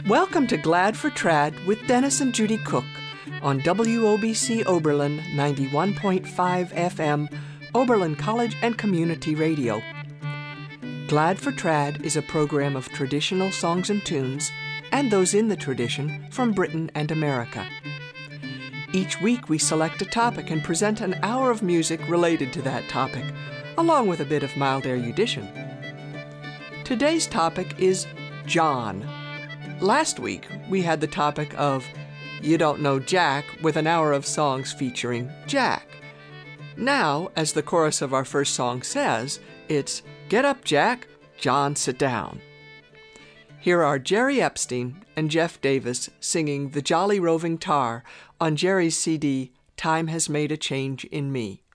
Welcome to Glad for Trad with Dennis and Judy Cook on WOBC Oberlin 91.5 FM, Oberlin College and Community Radio. Glad for Trad is a program of traditional songs and tunes, and those in the tradition from Britain and America. Each week we select a topic and present an hour of music related to that topic, along with a bit of mild erudition. Today's topic is John. Last week we had the topic of You Don't Know Jack with an hour of songs featuring Jack. Now, as the chorus of our first song says, it's Get Up, Jack, John, Sit Down. Here are Jerry Epstein and Jeff Davis singing The Jolly Roving Tar on Jerry's CD, Time Has Made a Change in Me.